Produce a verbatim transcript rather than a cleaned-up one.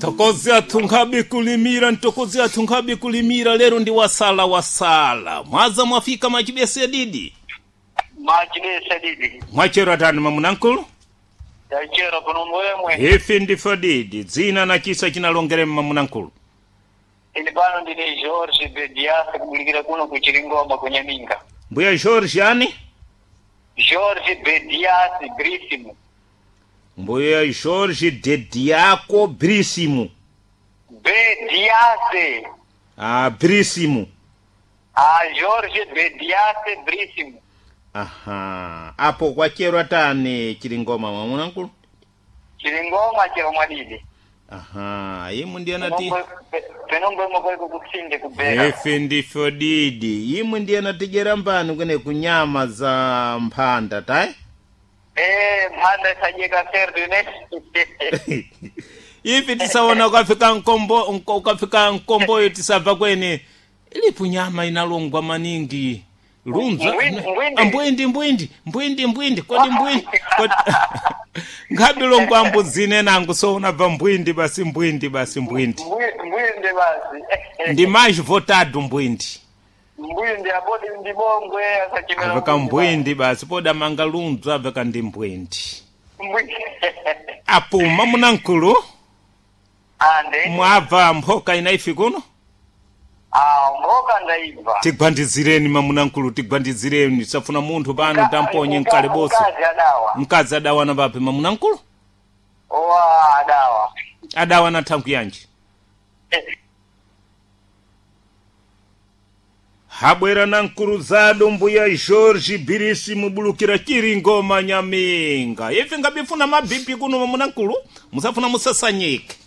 Tokozi atungabi kulimira, ntokozi atungabi kulimira, lero ndi wasala wasala. Mwaza mwafika machibese didi? Machibese didi. Mwachero tani mamunankulu? Yachero kuno mwemwe. Ifi ndifo didi, zina na chisa chinalongere mamunankulu. Ili pano ndini George Bediasa kubulikira kuno kuchiringoma kunyaminga. Mbuya George yani? George Bediasa Brisimu. Mbuya George Dediako Brisimu. Bediase. Ah, Brisimu. Ah, George Bediase Brisimu. Aha. Apo kwa chero atane chiringoma mamunankulu? Chiringoma chero mwadidi. Aha, yimu ndiye nati penombe mokwe kukusinde kubera. Ifi ndifo didi. Yimu ndiye nati jerambani kune kunyama za mpanda, tai? Eh, mpanda sajeka serdune. Ifi tisaona ukafika nkombo, ukafika nkombo tisava kwene. Ilipu nyama inalongwa maningi. Lunza. Mbwindi, mbwindi, mbwindi, mbwindi, kodi mbwindi. Kodi... Ngabi longwa mbuzine nangu so unava mbwindi basi mbwindi basi mbwindi. Mbwindi basi. Ndi mais votado mbwindi. Mbwindi abodi ndi bongwe asa chimela. Aveka mbwindi basi poda manga lunza aveka ndi mbwindi. Mbwindi. Apo mamunankulu? Ande. Mwava mhoka inaifi kuno? Ah, mhoka ndaiva. Tigwandizireni mamunankulu, tigwandizireni. Safuna muntu pano tamponye nkale bosi. Mkazi adawa. Mkazi adawa na vape mamunankulu? Owa adawa. Adawa na tanku yanji. Habwera na nkuruzado mbuya George Birisimu bulukira chiringoma nyaminga. Ife ngabifuna mabipi kuno mamunankulu, musafuna musasanyike.